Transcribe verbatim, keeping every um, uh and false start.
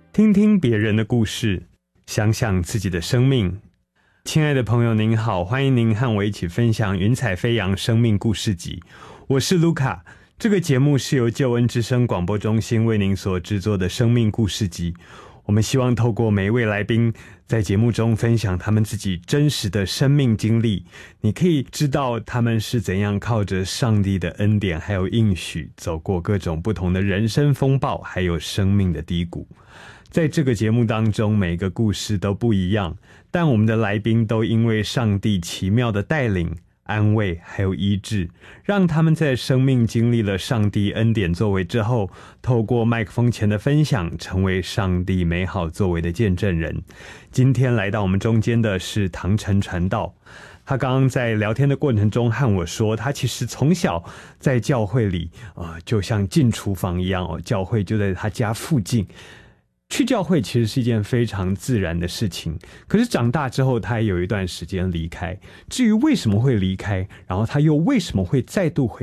听听别人的故事，想想自己的生命。亲爱的朋友您好，欢迎您和我一起分享云彩飞扬生命故事集。我是卢卡，这个节目是由救恩之声广播中心为您所制作的生命故事集。我们希望透过每一位来宾在节目中分享他们自己真实的生命经历，你可以知道他们是怎样靠着上帝的恩典还有应许走过各种不同的人生风暴还有生命的低谷。在这个节目当中，每个故事都不一样，但我们的来宾都因为上帝奇妙的带领、安慰还有医治，让他们在生命经历了上帝恩典作为之后，透过麦克风前的分享，成为上帝美好作为的见证人。今天来到我们中间的是唐晨传道，他刚刚在聊天的过程中和我说，他其实从小在教会里、呃、就像进厨房一样哦，教会就在他家附近。去教会其实是一件非常自然的事情，可是长大之后他也有一段时间离开，至于为什么会离开，然后他又为什么会再度回